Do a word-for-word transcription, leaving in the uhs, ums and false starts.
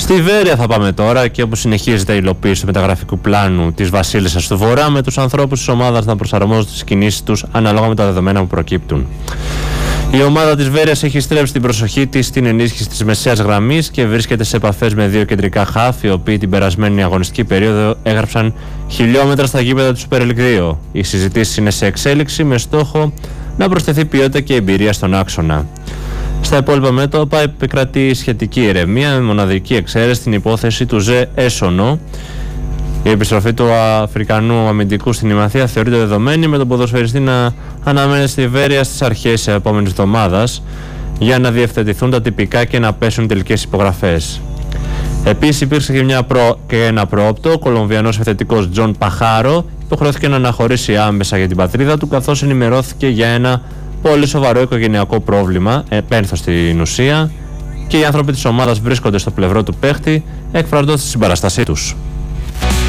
Στη Βέρεια θα πάμε τώρα και όπως συνεχίζεται η υλοποίηση του μεταγραφικού πλάνου της Βασίλισσας του Βορρά, με τους ανθρώπους της ομάδας να προσαρμόζουν τις κινήσεις τους ανάλογα με τα δεδομένα που προκύπτουν. Η ομάδα της Βέρειας έχει στρέψει την προσοχή της στην ενίσχυση της μεσαίας γραμμής και βρίσκεται σε επαφές με δύο κεντρικά χαφ, οι οποίοι την περασμένη αγωνιστική περίοδο έγραψαν χιλιόμετρα στα γήπεδα του Super League δύο. Οι συζητήσεις είναι σε εξέλιξη με στόχο να προσθεθεί ποιότητα και εμπειρία στον άξονα. Στα υπόλοιπα μέτωπα επικρατεί σχετική ηρεμία, με μοναδική εξαίρεση στην υπόθεση του Ζε Έσονο. Η επιστροφή του Αφρικανού αμυντικού στην Ημαθία θεωρείται δεδομένη, με τον ποδοσφαιριστή να αναμένεται στη Βέρεια στις αρχές της επόμενης εβδομάδας για να διευθετηθούν τα τυπικά και να πέσουν τελικές υπογραφές. Επίσης υπήρξε και, μια προ... και ένα προόπτο. Ο Κολομβιανός επιθετικός Τζον Παχάρο υποχρεώθηκε να αναχωρήσει άμεσα για την πατρίδα του, καθώς ενημερώθηκε για ένα πολύ σοβαρό οικογενειακό πρόβλημα, επένθος στην ουσία, και οι άνθρωποι της ομάδας βρίσκονται στο πλευρό του παίχτη, εκφράζοντας τη συμπαραστασή τους.